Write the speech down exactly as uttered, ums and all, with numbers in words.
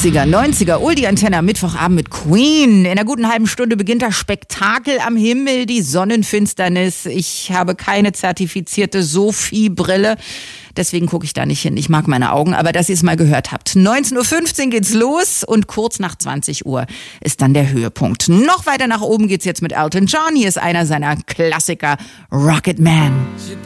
achtziger, neunziger, Oldie-Antenne am Mittwochabend mit Queen. In einer guten halben Stunde beginnt das Spektakel am Himmel, die Sonnenfinsternis. Ich habe keine zertifizierte Sophie-Brille, deswegen gucke ich da nicht hin. Ich mag meine Augen, aber dass ihr es mal gehört habt. neunzehn Uhr fünfzehn geht's los und kurz nach zwanzig Uhr ist dann der Höhepunkt. Noch weiter nach oben geht's jetzt mit Elton John. Hier ist einer seiner Klassiker, Rocket Man.